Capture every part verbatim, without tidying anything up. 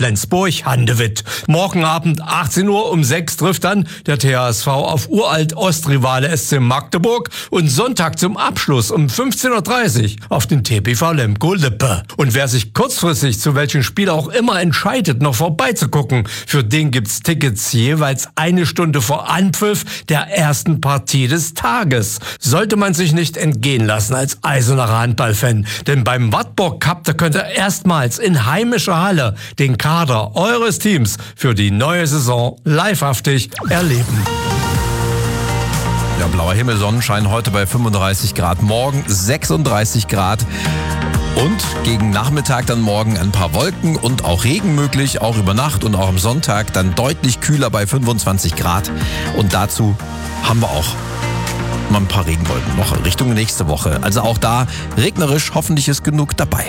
Flensburg-Handewitt. Morgen Abend achtzehn Uhr um sechs trifft dann der T H S V auf Uralt-Ostrivale S C Magdeburg und Sonntag zum Abschluss um fünfzehn Uhr dreißig auf den T P V Lemgo Lippe. Und wer sich kurzfristig zu welchem Spiel auch immer entscheidet, noch vorbeizugucken, für den gibt's Tickets jeweils eine Stunde vor Anpfiff der ersten Partie des Tages. Sollte man sich nicht entgehen lassen als Eisenacher Handballfan, denn beim Wartburg Cup, da könnt ihr erstmals in heimischer Halle den Kader eures Teams für die neue Saison livehaftig erleben. Ja, blauer Himmel, Sonnenschein heute bei fünfunddreißig Grad, morgen sechsunddreißig Grad. Und gegen Nachmittag dann morgen ein paar Wolken und auch Regen möglich, auch über Nacht und auch am Sonntag dann deutlich kühler bei fünfundzwanzig Grad. Und dazu haben wir auch mal ein paar Regenwolken noch Richtung nächste Woche. Also auch da regnerisch, hoffentlich ist genug dabei.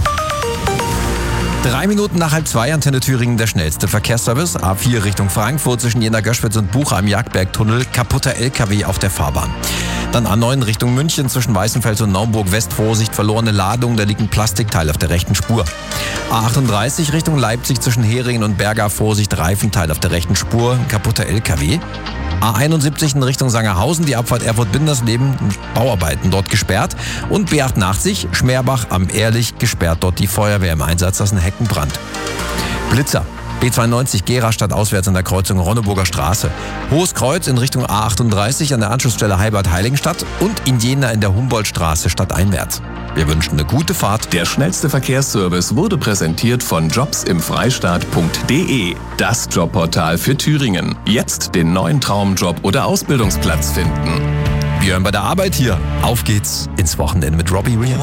Drei Minuten nach halb zwei, Antenne Thüringen, der schnellste Verkehrsservice. A vier Richtung Frankfurt zwischen Jena-Göschwitz und Bucha im Jagdbergtunnel. Kaputter L K W auf der Fahrbahn. Dann A neun Richtung München zwischen Weißenfels und Naumburg West. Vorsicht, verlorene Ladung, da liegt ein Plastikteil auf der rechten Spur. A achtunddreißig Richtung Leipzig zwischen Heringen und Berga. Vorsicht, Reifenteil auf der rechten Spur. Ein kaputter L K W. A einundsiebzig in Richtung Sangerhausen, die Abfahrt Erfurt-Bindersleben, Bauarbeiten dort gesperrt. Und B achtundachtzig, Schmerbach am Ehrlich, gesperrt dort die Feuerwehr im Einsatz, das ist ein Heckenbrand. Blitzer, B zweiundneunzig Gera statt auswärts an der Kreuzung Ronneburger Straße. Hohes Kreuz in Richtung A achtunddreißig an der Anschlussstelle Heibad-Heiligenstadt und in Jena in der Humboldtstraße stadteinwärts. Wir wünschen eine gute Fahrt. Der schnellste Verkehrsservice wurde präsentiert von jobs im freistaat punkt de, das Jobportal für Thüringen. Jetzt den neuen Traumjob oder Ausbildungsplatz finden. Wir hören bei der Arbeit hier. Auf geht's ins Wochenende mit Robbie Williams.